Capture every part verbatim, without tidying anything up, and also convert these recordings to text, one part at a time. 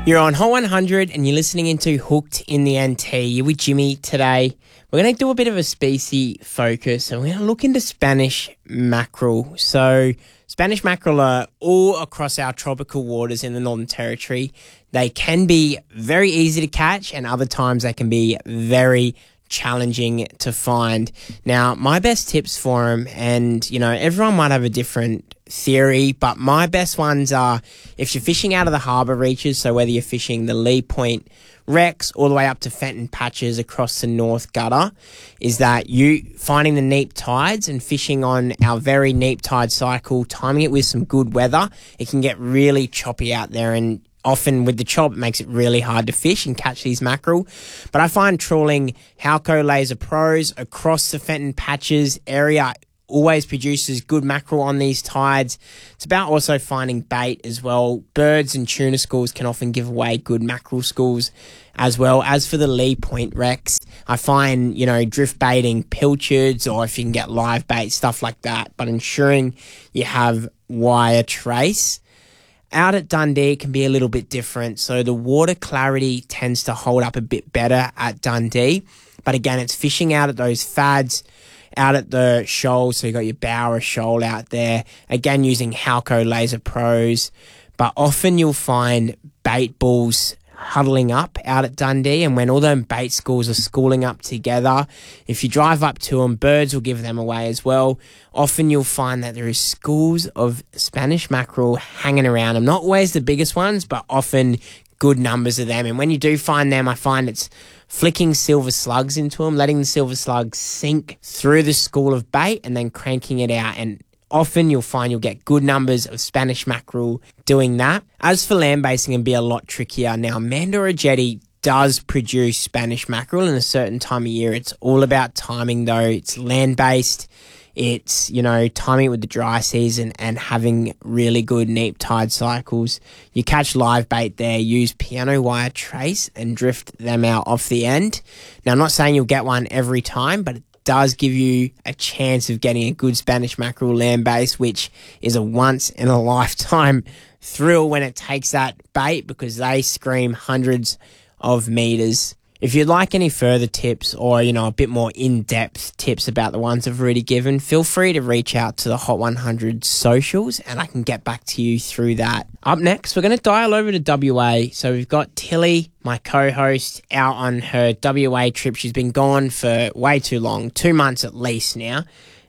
You're on Hot one hundred and you're listening into Hooked in the N T. You're with Jimmy today. We're going to do a bit of a species focus and we're going to look into Spanish mackerel. So Spanish mackerel are all across our tropical waters in the Northern Territory. They can be very easy to catch and other times they can be very challenging to find. Now, my best tips for them, and, you know, everyone might have a different theory, but my best ones are if you're fishing out of the harbour reaches, so whether you're fishing the Lee Point wrecks all the way up to Fenton Patches across the North Gutter, is that you finding the neap tides and fishing on our very neap tide cycle, timing it with some good weather. It can get really choppy out there, and often with the chop, it makes it really hard to fish and catch these mackerel. But I find trawling Halco Laser Pros across the Fenton Patches area always produces good mackerel on these tides. It's about also finding bait as well. Birds and tuna schools can often give away good mackerel schools as well. As for the Lee Point wrecks, I find, you know, drift baiting pilchards, or if you can get live bait, stuff like that, but ensuring you have wire trace. Out at Dundee, it can be a little bit different. So the water clarity tends to hold up a bit better at Dundee. But again, it's fishing out at those fads, out at the shoals. So you got your Bower Shoal out there. Again, using Halco Laser Pros. But often you'll find bait balls huddling up out at Dundee, and when all them bait schools are schooling up together, if you drive up to them, birds will give them away as well. Often you'll find that there is schools of Spanish mackerel hanging around them. Not always the biggest ones, but often good numbers of them. And when you do find them, I find it's flicking silver slugs into them, letting the silver slugs sink through the school of bait and then cranking it out. And often you'll find you'll get good numbers of Spanish mackerel doing that. As for land basing, it can be a lot trickier. Now, Mandorah Jetty does produce Spanish mackerel in a certain time of year. It's all about timing though. It's land-based. It's, you know, timing it with the dry season and having really good neap tide cycles. You catch live bait there, use piano wire trace and drift them out off the end. Now, I'm not saying you'll get one every time, but it does give you a chance of getting a good Spanish mackerel land base, which is a once in a lifetime thrill when it takes that bait, because they scream hundreds of meters. If you'd like any further tips or, you know, a bit more in-depth tips about the ones I've already given, feel free to reach out to the Hot one hundred socials and I can get back to you through that. Up next, we're going to dial over to W A. So we've got Tilly, my co-host, out on her W A trip. She's been gone for way too long, two months at least now,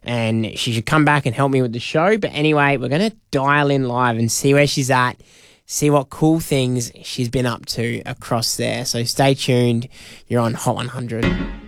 and she should come back and help me with the show. But anyway, we're going to dial in live and see where she's at, see what cool things she's been up to across there. So stay tuned. You're on Hot one hundred.